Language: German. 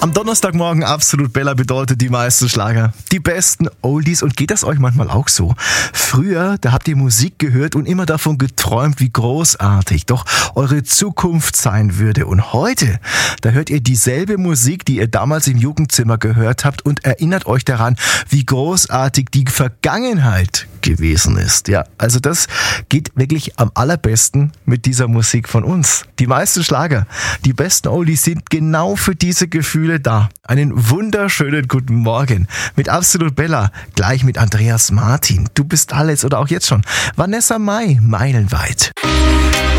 Am Donnerstagmorgen Absolut Bella bedeutet die meisten Schlager, die besten Oldies. Und geht das euch manchmal auch so? Früher, da habt ihr Musik gehört und immer davon geträumt, wie großartig doch eure Zukunft sein würde. Und heute, da hört ihr dieselbe Musik, die ihr damals im Jugendzimmer gehört habt und erinnert euch daran, wie großartig die Vergangenheit gewesen ist. Ja, also das geht wirklich am allerbesten mit dieser Musik von uns. Die meisten Schlager, die besten Oldies sind genau für diese Gefühle da. Einen wunderschönen guten Morgen mit Absolut Bella, gleich mit Andreas Martin. Du bist alles oder auch jetzt schon Vanessa Mai, meilenweit.